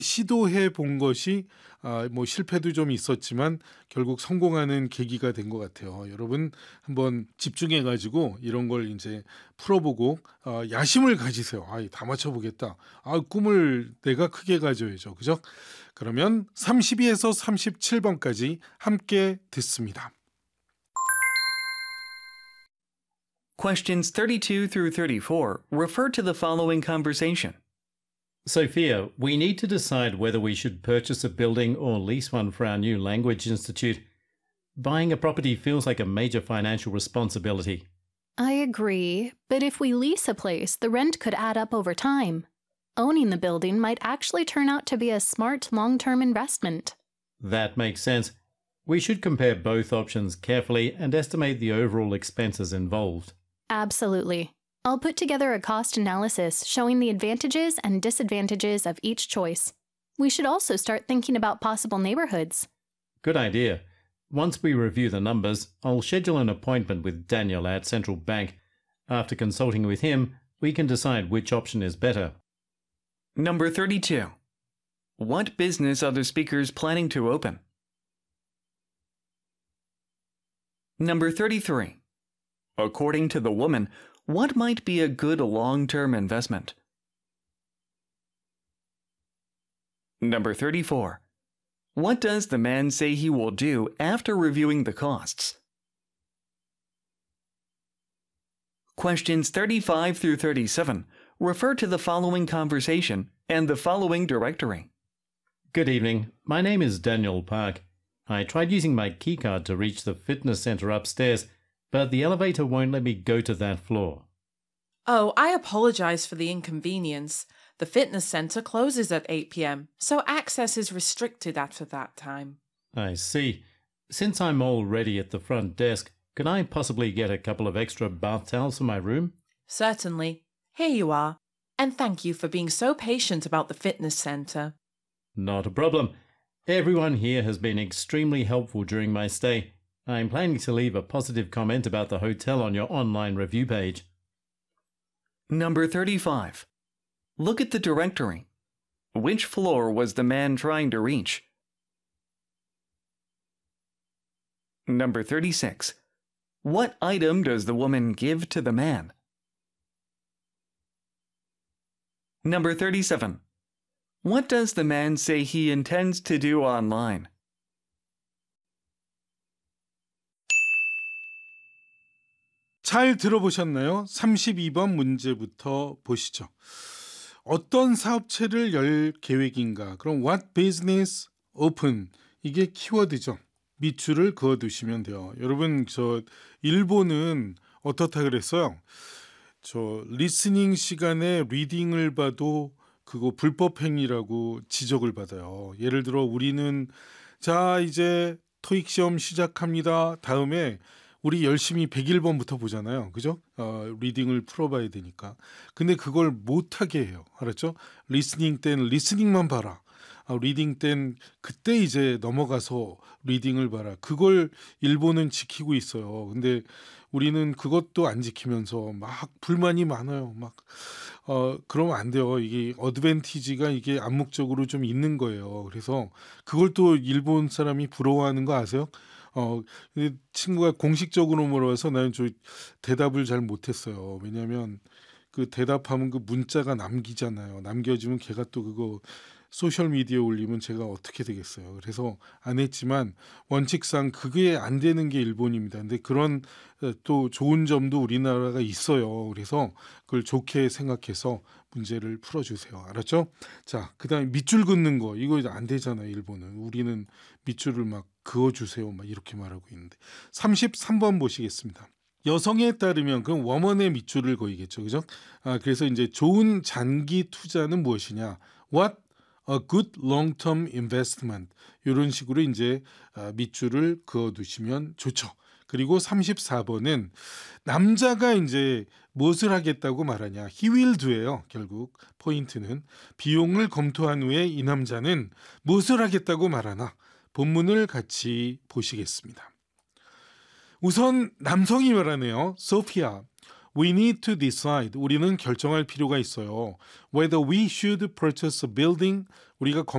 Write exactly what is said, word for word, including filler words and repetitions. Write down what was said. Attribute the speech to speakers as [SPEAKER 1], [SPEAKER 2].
[SPEAKER 1] 시도해 본 것이 아, 뭐 실패도 좀 있었지만 결국 성공하는 계기가 된 것 같아요. 여러분 한번 집중해 가지고 이런 걸 이제 풀어보고 어, 야심을 가지세요. 아, 다 맞춰보겠다. 아, 꿈을 내가 크게 가져야죠. 그죠? 그러면 삼십이에서 삼십칠 번까지 함께 듣습니다.
[SPEAKER 2] Questions thirty-two through thirty-four refer to the following conversation.
[SPEAKER 3] Sophia, we need to decide whether we should purchase a building or lease one for our new language institute. Buying a property feels like a major financial responsibility.
[SPEAKER 4] I agree, but if we lease a place, the rent could add up over time. Owning the building might actually turn out to be a smart long-term investment.
[SPEAKER 3] That makes sense. We should compare both options carefully and estimate the overall expenses involved.
[SPEAKER 4] Absolutely. I'll put together a cost analysis showing the advantages and disadvantages of each choice. We should also start thinking about possible neighborhoods.
[SPEAKER 3] Good idea. Once we review the numbers, I'll schedule an appointment with Daniel at Central Bank. After consulting with him, we can decide which option is better.
[SPEAKER 2] Number thirty-two. What business are the speakers planning to open? Number thirty-three. According to the woman, what might be a good long-term investment? Number thirty-four. What does the man say he will do after reviewing the costs? Questions thirty-five through thirty-seven refer to the following conversation and the following directory.
[SPEAKER 3] Good evening. My name is Daniel Park. I tried using my keycard to reach the fitness center upstairs, but the elevator won't let me go to that floor.
[SPEAKER 5] Oh, I apologize for the inconvenience. The fitness center closes at eight p m, so access is restricted after that time.
[SPEAKER 3] I see. Since I'm already at the front desk, can I possibly get a couple of extra bath towels for my room?
[SPEAKER 5] Certainly. Here you are. And thank you for being so patient about the fitness center.
[SPEAKER 3] Not a problem. Everyone here has been extremely helpful during my stay. I'm planning to leave a positive comment about the hotel on your online review page.
[SPEAKER 2] Number thirty-five. Look at the directory. Which floor was the man trying to reach? Number thirty-six. What item does the woman give to the man? Number thirty-seven. What does the man say he intends to do online?
[SPEAKER 1] 잘 들어보셨나요? 삼십이 번 문제부터 보시죠. 어떤 사업체를 열 계획인가? 그럼 what business open 이게 키워드죠. 밑줄을 그어두시면 돼요. 여러분 저 일본은 어떻다 그랬어요? 저 리스닝 시간에 리딩을 봐도 그거 불법 행위라고 지적을 받아요. 예를 들어 우리는 자 이제 토익 시험 시작합니다. 다음에 우리 열심히 백일 번부터 보잖아요. 그죠? 어, 리딩을 풀어봐야 되니까. 근데 그걸 못하게 해요. 알았죠? 리스닝 땐 리스닝만 봐라. 아, 리딩 땐 그때 이제 넘어가서 리딩을 봐라. 그걸 일본은 지키고 있어요. 근데 우리는 그것도 안 지키면서 막 불만이 많아요. 막 어, 그러면 안 돼요. 이게 어드밴티지가 이게 암묵적으로 좀 있는 거예요. 그래서 그걸 또 일본 사람이 부러워하는 거 아세요? 어, 친구가 공식적으로 물어봐서 나는 저 대답을 잘 못했어요. 왜냐하면 그 대답하면 그 문자가 남기잖아요. 남겨지면 걔가 또 그거 소셜 미디어에 올리면 제가 어떻게 되겠어요. 그래서 안 했지만 원칙상 그게 안 되는 게 일본입니다. 근데 그런 또 좋은 점도 우리나라가 있어요. 그래서 그걸 좋게 생각해서 문제를 풀어주세요. 알았죠? 자, 그 다음에 밑줄 긋는 거 이거 안 되잖아요. 일본은. 우리는 밑줄을 막 그어주세요. 막 이렇게 말하고 있는데. 삼십삼 번 보시겠습니다. 여성에 따르면 그럼 워먼의 밑줄을 그이겠죠. 그죠? 아, 그래서 이제 좋은 장기 투자는 무엇이냐? What a good long-term investment. 이런 식으로 이제 밑줄을 그어두시면 좋죠. 그리고 삼십사 번은 남자가 이제 무엇을 하겠다고 말하냐. He will do예요. 결국 포인트는 비용을 검토한 후에 이 남자는 무엇을 하겠다고 말하나. 본문을 같이 보시겠습니다. 우선 남성이 말하네요. Sophia, we need to decide. 우리는 결정할 필요가 있어요. Whether we should purchase a building. 우리가